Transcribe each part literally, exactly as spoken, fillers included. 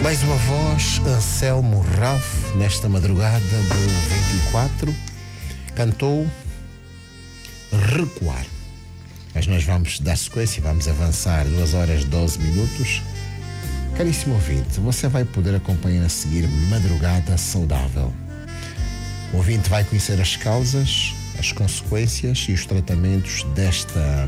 Mais uma voz, Anselmo Ralph, nesta madrugada do vinte e quatro, cantou Recuar. Mas nós vamos dar sequência, vamos avançar duas horas e doze minutos. Caríssimo ouvinte, você vai poder acompanhar a seguir Madrugada Saudável. O ouvinte vai conhecer as causas, as consequências e os tratamentos desta,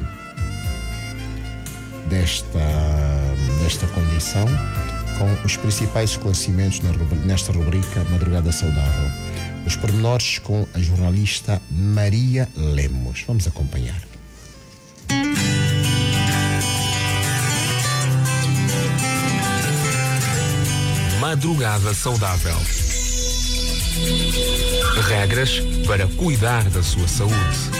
desta, desta condição, com os principais esclarecimentos nesta rubrica Madrugada Saudável. Os pormenores com a jornalista Maria Lemos. Vamos acompanhar. Madrugada Saudável. Regras para cuidar da sua saúde.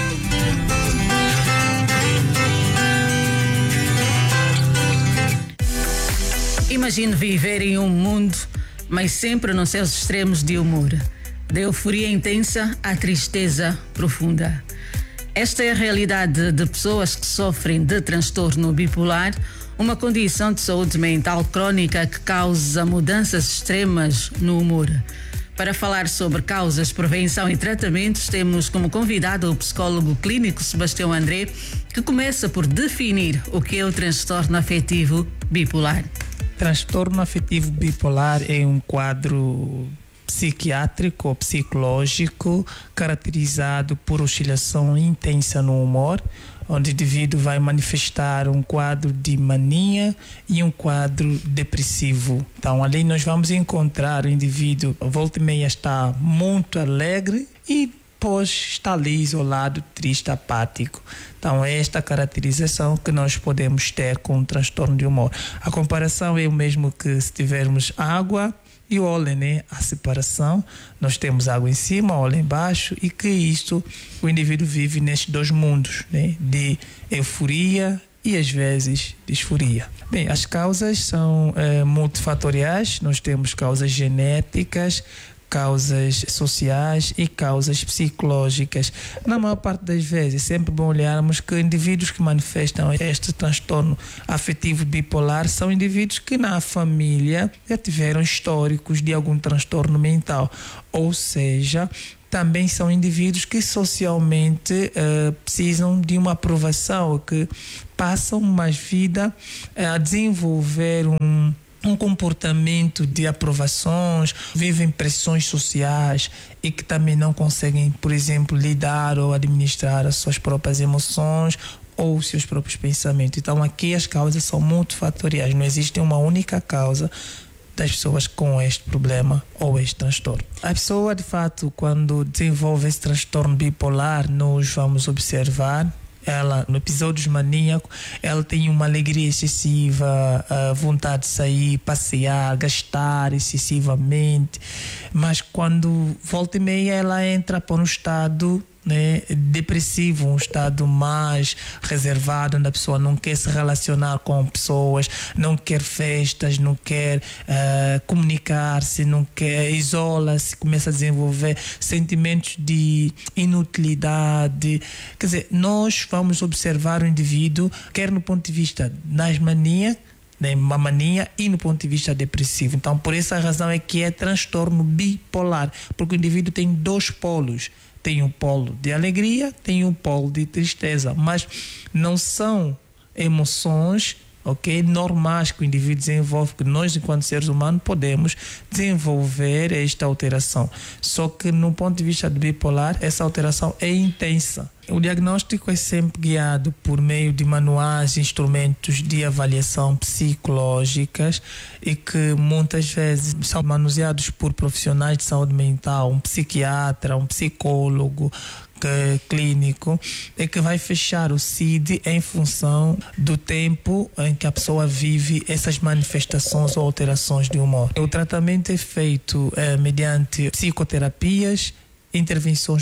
Imagine viver em um mundo, mas sempre nos seus extremos de humor. Da euforia intensa à tristeza profunda. Esta é a realidade de pessoas que sofrem de transtorno bipolar, uma condição de saúde mental crônica que causa mudanças extremas no humor. Para falar sobre causas, prevenção e tratamentos, temos como convidado o psicólogo clínico Sebastião André, que começa por definir o que é o transtorno afetivo bipolar. Transtorno afetivo bipolar é um quadro psiquiátrico ou psicológico caracterizado por oscilação intensa no humor, onde o indivíduo vai manifestar um quadro de mania e um quadro depressivo. Então, ali nós vamos encontrar o indivíduo, volta e meia está muito alegre e depois está ali isolado, triste, apático. Então, é esta caracterização que nós podemos ter com o transtorno de humor. A comparação é o mesmo que se tivermos água e óleo, né? A separação, nós temos água em cima, óleo embaixo, e que isto, o indivíduo vive nestes dois mundos, né? De euforia e às vezes disforia. Bem, as causas são é, multifatoriais, nós temos causas genéticas, causas sociais e causas psicológicas. Na maior parte das vezes, é sempre bom olharmos que indivíduos que manifestam este transtorno afetivo bipolar são indivíduos que na família já tiveram históricos de algum transtorno mental, ou seja, também são indivíduos que socialmente uh, precisam de uma aprovação, que passam mais vida uh, a desenvolver um um comportamento de aprovações, vivem pressões sociais e que também não conseguem, por exemplo, lidar ou administrar as suas próprias emoções ou os seus próprios pensamentos. Então aqui as causas são multifatoriais, não existe uma única causa das pessoas com este problema ou este transtorno. A pessoa, de fato, quando desenvolve esse transtorno bipolar, nós vamos observar ela, no episódios maníacos, ela tem uma alegria excessiva, a vontade de sair, passear, gastar excessivamente, mas quando volta e meia ela entra para um estado, né, depressivo, um estado mais reservado, onde a pessoa não quer se relacionar com pessoas, não quer festas, não quer uh, comunicar-se, não quer, isola-se, começa a desenvolver sentimentos de inutilidade. Quer dizer, nós vamos observar o indivíduo, quer no ponto de vista das manias, né, uma mania, e no ponto de vista depressivo. Então, por essa razão é que é transtorno bipolar, porque o indivíduo tem dois polos. Tem um polo de alegria, tem um polo de tristeza, mas não são emoções, ok, normais que o indivíduo desenvolve, que nós, enquanto seres humanos, podemos desenvolver esta alteração. Só que, no ponto de vista do bipolar, essa alteração é intensa. O diagnóstico é sempre guiado por meio de manuais e instrumentos de avaliação psicológicas e que muitas vezes são manuseados por profissionais de saúde mental, um psiquiatra, um psicólogo que, clínico, e que vai fechar o C I D em função do tempo em que a pessoa vive essas manifestações ou alterações de humor. O tratamento é feito é, mediante psicoterapias, intervenções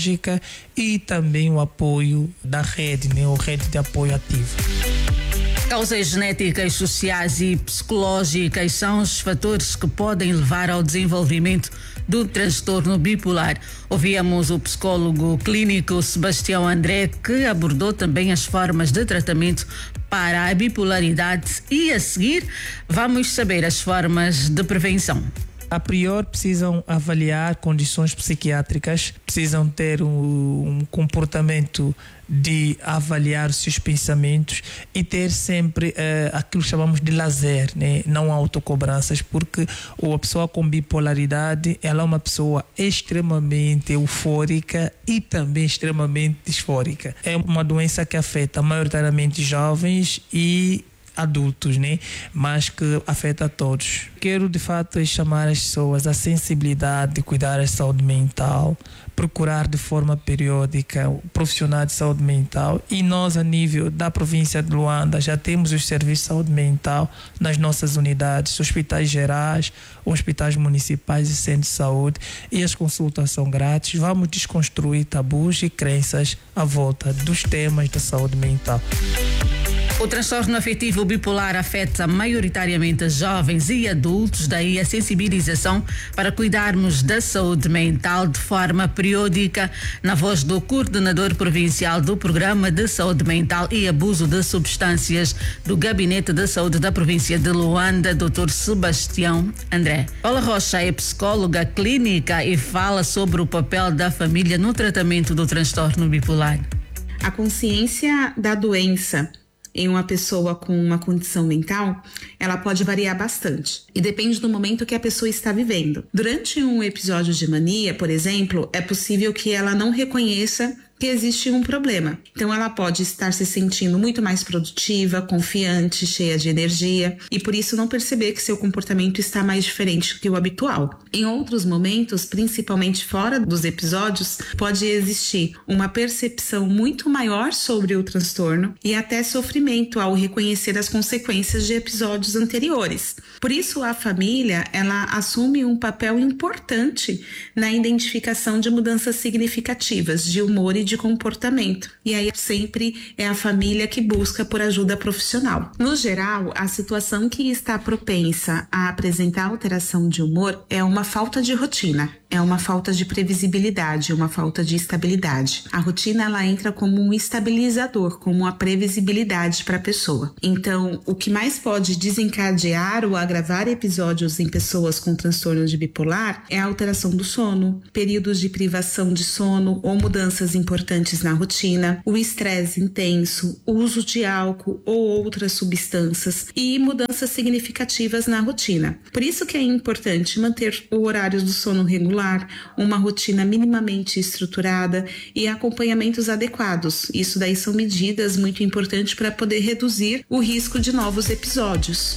psicofarmacológicas e também o apoio da rede, né, o rede de apoio ativo. Causas genéticas, sociais e psicológicas são os fatores que podem levar ao desenvolvimento do transtorno bipolar. Ouvíamos o psicólogo clínico Sebastião André, que abordou também as formas de tratamento para a bipolaridade, e a seguir vamos saber as formas de prevenção. A priori precisam avaliar condições psiquiátricas, precisam ter um, um comportamento de avaliar os seus pensamentos e ter sempre uh, aquilo que chamamos de lazer, né? Não autocobranças, porque a pessoa com bipolaridade, ela é uma pessoa extremamente eufórica e também extremamente disfórica. É uma doença que afeta maioritariamente jovens e adultos, né? Mas que afeta a todos. Quero de fato chamar as pessoas à sensibilidade de cuidar da saúde mental, procurar de forma periódica o profissional de saúde mental, e nós, a nível da província de Luanda, já temos os serviços de saúde mental nas nossas unidades, hospitais gerais, hospitais municipais e centros de saúde, e as consultas são grátis. Vamos desconstruir tabus e crenças à volta dos temas da saúde mental. O transtorno afetivo bipolar afeta maioritariamente jovens e adultos, daí a sensibilização para cuidarmos da saúde mental de forma periódica, na voz do coordenador provincial do Programa de Saúde Mental e Abuso de Substâncias do Gabinete de Saúde da província de Luanda, doutor Sebastião André. Paula Rocha é psicóloga clínica e fala sobre o papel da família no tratamento do transtorno bipolar. A consciência da doença em uma pessoa com uma condição mental, ela pode variar bastante e depende do momento que a pessoa está vivendo. Durante um episódio de mania, por exemplo, é possível que ela não reconheça que existe um problema. Então ela pode estar se sentindo muito mais produtiva, confiante, cheia de energia, e por isso não perceber que seu comportamento está mais diferente que o habitual. Em outros momentos, principalmente fora dos episódios, pode existir uma percepção muito maior sobre o transtorno e até sofrimento ao reconhecer as consequências de episódios anteriores. Por isso a família, ela assume um papel importante na identificação de mudanças significativas de humor e de de comportamento. E aí sempre é a família que busca por ajuda profissional. No geral, a situação que está propensa a apresentar alteração de humor é uma falta de rotina, é uma falta de previsibilidade, uma falta de estabilidade. A rotina, ela entra como um estabilizador, como uma previsibilidade para a pessoa. Então, o que mais pode desencadear ou agravar episódios em pessoas com transtorno de bipolar é a alteração do sono, períodos de privação de sono ou mudanças importantes importantes na rotina, o estresse intenso, o uso de álcool ou outras substâncias e mudanças significativas na rotina. Por isso que é importante manter o horário do sono regular, uma rotina minimamente estruturada e acompanhamentos adequados. Isso daí são medidas muito importantes para poder reduzir o risco de novos episódios.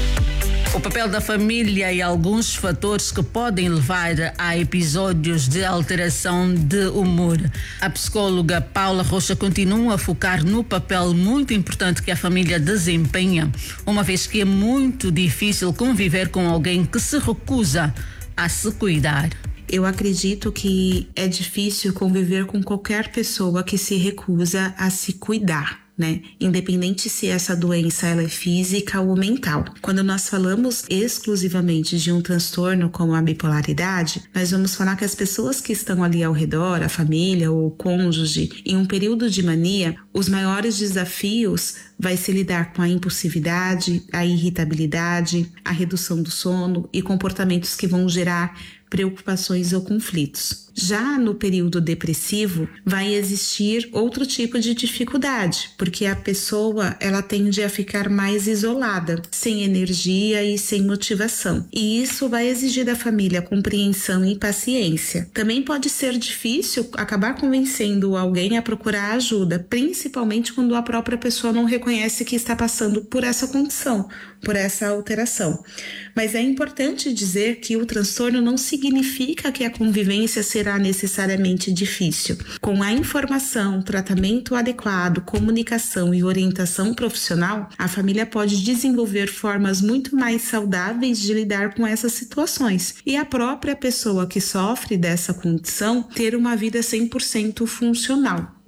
O papel da família e alguns fatores que podem levar a episódios de alteração de humor. A psicóloga Paula Rocha continua a focar no papel muito importante que a família desempenha, uma vez que é muito difícil conviver com alguém que se recusa a se cuidar. Eu acredito que é difícil conviver com qualquer pessoa que se recusa a se cuidar, né? Independente se essa doença ela é física ou mental. Quando nós falamos exclusivamente de um transtorno como a bipolaridade, nós vamos falar que as pessoas que estão ali ao redor, a família ou o cônjuge, em um período de mania, os maiores desafios vai ser lidar com a impulsividade, a irritabilidade, a redução do sono e comportamentos que vão gerar preocupações ou conflitos. Já no período depressivo, vai existir outro tipo de dificuldade, porque a pessoa ela tende a ficar mais isolada, sem energia e sem motivação. E isso vai exigir da família compreensão e paciência. Também pode ser difícil acabar convencendo alguém a procurar ajuda, principalmente quando a própria pessoa não reconhece que está passando por essa condição, por essa alteração. Mas é importante dizer que o transtorno não significa que a convivência será necessariamente difícil. Com a informação, tratamento adequado, comunicação e orientação profissional, a família pode desenvolver formas muito mais saudáveis de lidar com essas situações e a própria pessoa que sofre dessa condição ter uma vida cem por cento funcional.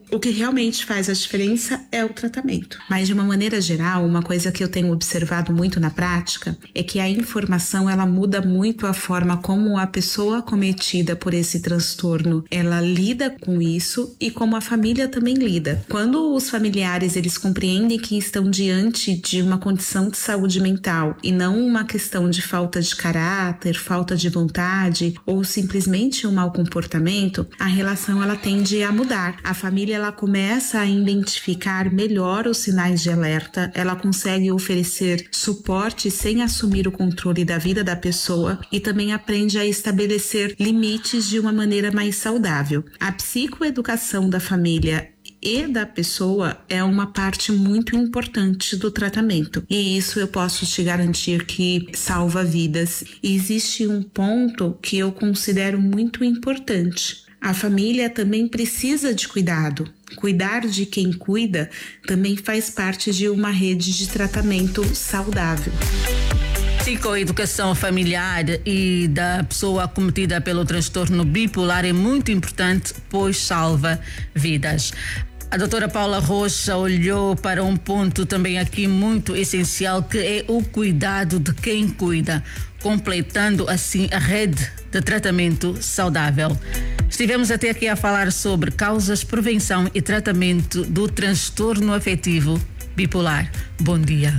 O que realmente faz a diferença é o tratamento. Mas de uma maneira geral, uma coisa que eu tenho observado muito na prática é que a informação ela muda muito a forma como a pessoa acometida por esse transtorno ela lida com isso e como a família também lida. Quando os familiares eles compreendem que estão diante de uma condição de saúde mental e não uma questão de falta de caráter, falta de vontade ou simplesmente um mau comportamento, a relação ela tende a mudar. A família ela começa a identificar melhor os sinais de alerta, ela consegue oferecer suporte sem assumir o controle da vida da pessoa e também aprende a estabelecer limites de uma maneira mais saudável. A psicoeducação da família e da pessoa é uma parte muito importante do tratamento. E isso eu posso te garantir que salva vidas. E existe um ponto que eu considero muito importante. A família também precisa de cuidado. Cuidar de quem cuida também faz parte de uma rede de tratamento saudável. Psicoeducação familiar e da pessoa acometida pelo transtorno bipolar é muito importante, pois salva vidas. A doutora Paula Rocha olhou para um ponto também aqui muito essencial, que é o cuidado de quem cuida, completando assim a rede de tratamento saudável. Estivemos até aqui a falar sobre causas, prevenção e tratamento do transtorno afetivo bipolar. Bom dia.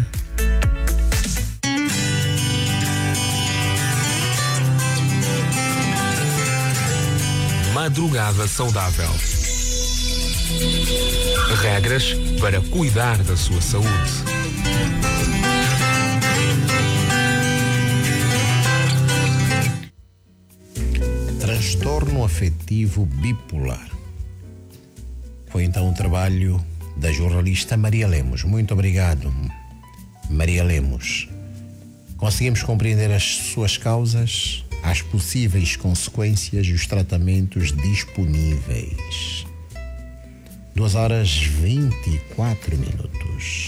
Madrugada saudável. Regras para cuidar da sua saúde. Transtorno afetivo bipolar. Foi então um trabalho da jornalista Maria Lemos. Muito obrigado, Maria Lemos. Conseguimos compreender as suas causas, as possíveis consequências e os tratamentos disponíveis. Duas horas vinte e quatro minutos.